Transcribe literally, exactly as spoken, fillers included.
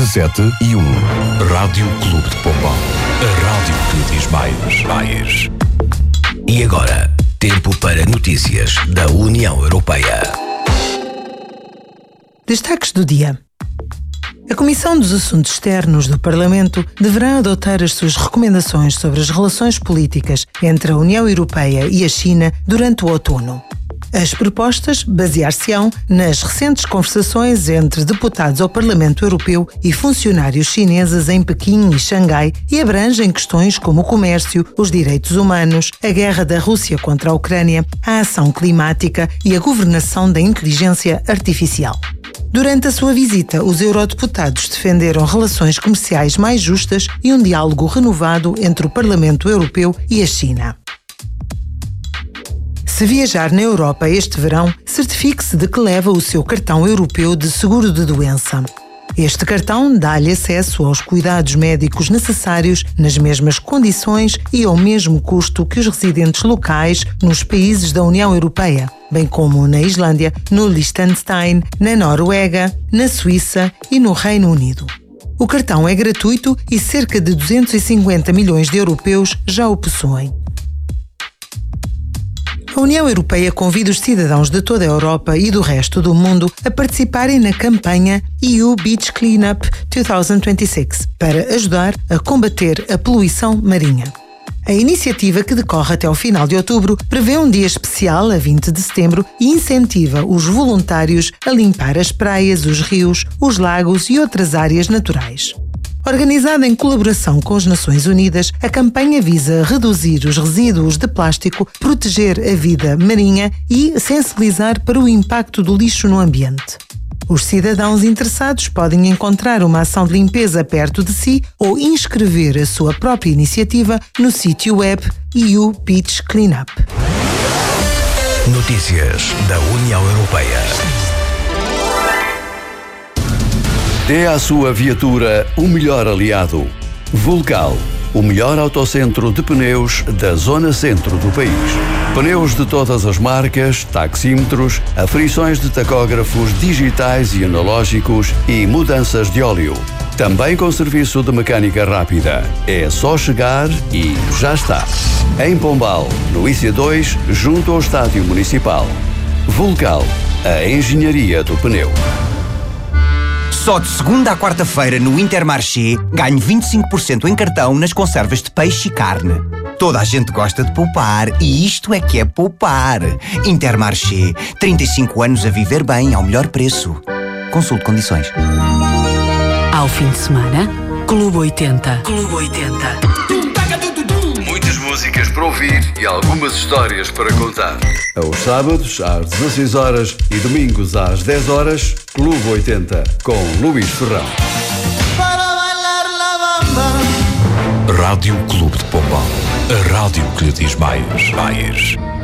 sete e um. Rádio Clube de Pombal. A rádio que diz mais. mais. E agora, tempo para notícias da União Europeia. Destaques do dia. A Comissão dos Assuntos Externos do Parlamento deverá adotar as suas recomendações sobre as relações políticas entre a União Europeia e a China durante o outono. As propostas basear-se-ão nas recentes conversações entre deputados ao Parlamento Europeu e funcionários chineses em Pequim e Xangai e abrangem questões como o comércio, os direitos humanos, a guerra da Rússia contra a Ucrânia, a ação climática e a governação da inteligência artificial. Durante a sua visita, os eurodeputados defenderam relações comerciais mais justas e um diálogo renovado entre o Parlamento Europeu e a China. Se viajar na Europa este verão, certifique-se de que leva o seu cartão europeu de seguro de doença. Este cartão dá-lhe acesso aos cuidados médicos necessários nas mesmas condições e ao mesmo custo que os residentes locais nos países da União Europeia, bem como na Islândia, no Liechtenstein, na Noruega, na Suíça e no Reino Unido. O cartão é gratuito e cerca de duzentos e cinquenta milhões de europeus já o possuem. A União Europeia convida os cidadãos de toda a Europa e do resto do mundo a participarem na campanha E U Beach Cleanup dois mil e vinte e seis para ajudar a combater a poluição marinha. A iniciativa, que decorre até ao final de outubro, prevê um dia especial a vinte de setembro e incentiva os voluntários a limpar as praias, os rios, os lagos e outras áreas naturais. Organizada em colaboração com as Nações Unidas, a campanha visa reduzir os resíduos de plástico, proteger a vida marinha e sensibilizar para o impacto do lixo no ambiente. Os cidadãos interessados podem encontrar uma ação de limpeza perto de si ou inscrever a sua própria iniciativa no sítio web E U Beach Cleanup. Notícias da União Europeia. Dê à sua viatura o melhor aliado. Vulcal, o melhor autocentro de pneus da zona centro do país. Pneus de todas as marcas, taxímetros, aferições de tacógrafos digitais e analógicos e mudanças de óleo. Também com serviço de mecânica rápida. É só chegar e já está. Em Pombal, no I C dois, junto ao Estádio Municipal. Vulcal, a engenharia do pneu. Só de segunda à quarta-feira no Intermarché ganho vinte e cinco por cento em cartão nas conservas de peixe e carne. Toda a gente gosta de poupar e isto é que é poupar. Intermarché, trinta e cinco anos a viver bem ao melhor preço. Consulte condições. Ao fim de semana, Clube oitenta. Clube oitenta. Muitas músicas para ouvir e algumas histórias para contar. Aos sábados, às dezasseis horas e domingos às dez horas, Clube oitenta, com Luís Ferrão. Rádio Clube de Pombal. A rádio que lhe diz mais. mais.